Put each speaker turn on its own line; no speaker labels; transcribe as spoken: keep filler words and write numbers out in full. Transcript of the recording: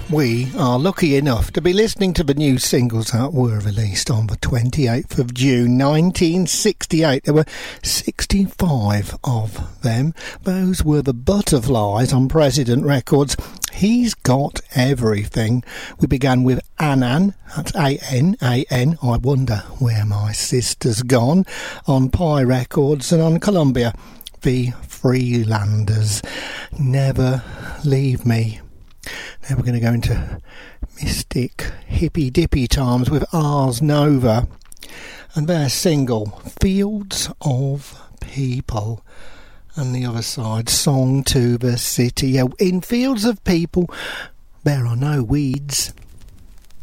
We are lucky enough to be listening to the new singles that were released on the twenty-eighth of June nineteen sixty-eight. There were sixty-five of them. Those were the Butterflies on President Records. He's Got Everything. We began with Anan, that's A N A N, I Wonder Where My Sister's Gone, on Pi Records, and on Columbia, the Freelanders, Never Leave Me. Now we're going to go into mystic hippy dippy times with Ars Nova and their single Fields of People, and the other side, Song to the City. In Fields of People there are no weeds.